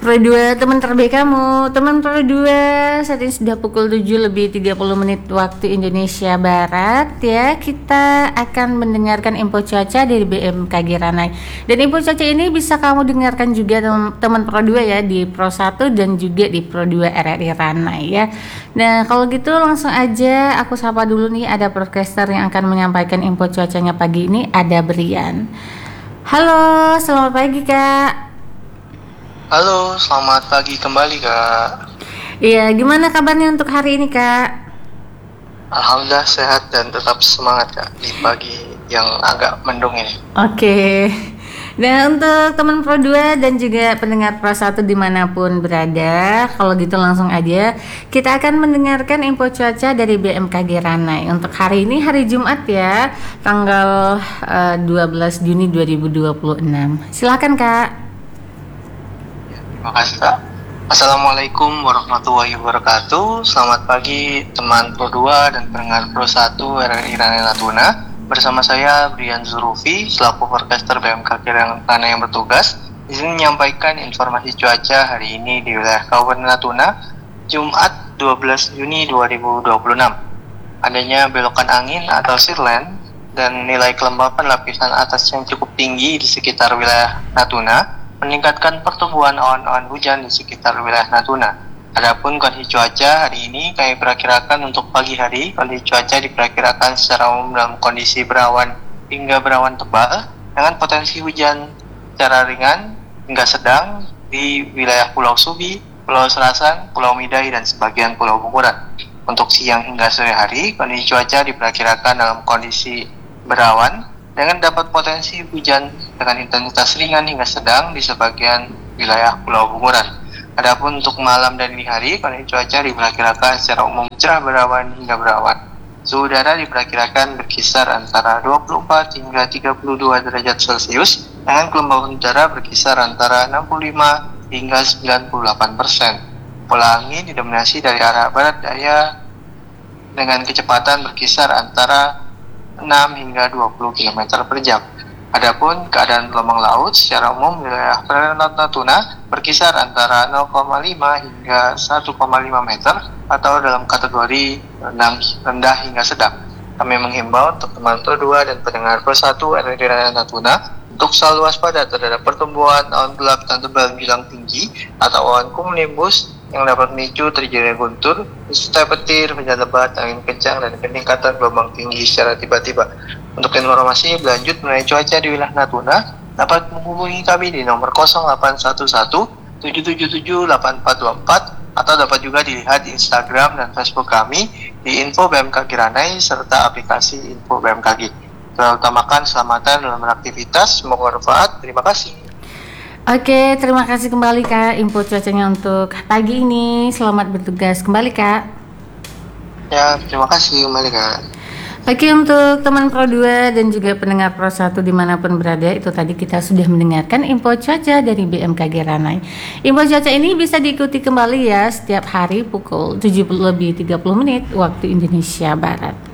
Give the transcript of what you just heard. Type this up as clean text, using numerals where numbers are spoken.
Pro 2, teman terbaik kamu. Teman Pro 2, saat ini sudah pukul 7:30 waktu Indonesia Barat ya. Kita akan mendengarkan info cuaca dari BMKG Ranai. Dan info cuaca ini bisa kamu dengarkan juga teman Pro 2 ya, di Pro 1 dan juga di Pro 2 RRI Ranai ya. Nah, kalau gitu langsung aja aku sapa dulu nih, ada podcaster yang akan menyampaikan info cuacanya pagi ini, ada Brian. Halo, selamat pagi Kak. Halo, selamat pagi kembali Kak. Iya, gimana kabarnya untuk hari ini Kak? Alhamdulillah sehat dan tetap semangat Kak di pagi yang agak mendung ini. Oke. Nah, untuk teman Pro 2 dan juga pendengar Pro 1 dimanapun berada, kalau gitu langsung aja kita akan mendengarkan info cuaca dari BMKG Ranai. Untuk hari ini hari Jumat ya, tanggal 12 Juni 2026. Silakan Kak. Terima kasih Kak. Assalamualaikum warahmatullahi wabarakatuh. Selamat pagi teman Pro 2 dan pendengar Pro 1 RRI Ranai Natuna. Bersama saya Brian Zurufi selaku forecaster BMKG Ranai yang bertugas. Di sini menyampaikan informasi cuaca hari ini di wilayah Kabupaten Natuna, Jumat 12 Juni 2026. Adanya belokan angin atau sirland dan nilai kelembapan lapisan atas yang cukup tinggi di sekitar wilayah Natuna meningkatkan pertumbuhan awan-awan hujan di sekitar wilayah Natuna. Adapun kondisi cuaca hari ini kami perakirakan untuk pagi hari, kondisi cuaca diperkirakan secara umum dalam kondisi berawan hingga berawan tebal dengan potensi hujan secara ringan hingga sedang di wilayah Pulau Subi, Pulau Serasan, Pulau Midai, dan sebagian Pulau Bunguran. Untuk siang hingga sore hari, kondisi cuaca diperkirakan dalam kondisi berawan dengan dapat potensi hujan dengan intensitas ringan hingga sedang di sebagian wilayah Pulau Bunguran. Adapun untuk malam dan dini hari, kondisi cuaca diperkirakan secara umum cerah berawan hingga berawan. Suhu udara diperkirakan berkisar antara 24 hingga 32 derajat Celcius dengan kelembaban udara berkisar antara 65 hingga 98%. Pola angin didominasi dari arah barat daya dengan kecepatan berkisar antara 6 hingga 20 km per jam. Adapun keadaan gelombang laut secara umum wilayah perairan Natuna berkisar antara 0,5 hingga 1,5 meter atau dalam kategori rendah hingga sedang. Kami menghimbau untuk teman Pro 2 dan pendengar Pro 1 RRI Natuna untuk selalu waspada terhadap pertumbuhan awan gelap dan tebal bilang tinggi atau awan cumulonimbus yang dapat memicu terjadinya guntur, disertai petir, hujan lebat, angin kencang, dan peningkatan gelombang tinggi secara tiba-tiba. Untuk informasi berlanjut mengenai cuaca di wilayah Natuna, dapat menghubungi kami di nomor 0811 777 8424 atau dapat juga dilihat di Instagram dan Facebook kami di info BMKG Ranai serta aplikasi info BMKG. Selalu utamakan keselamatan dalam beraktivitas, semoga bermanfaat. Terima kasih. Oke, terima kasih kembali Kak info cuacanya untuk pagi ini. Selamat bertugas kembali Kak. Ya, terima kasih kembali Kak. Oke, untuk teman Pro 2 dan juga pendengar Pro 1 dimanapun berada, itu tadi kita sudah mendengarkan info cuaca dari BMKG Ranai. Info cuaca ini bisa diikuti kembali ya setiap hari pukul 7:30 waktu Indonesia Barat.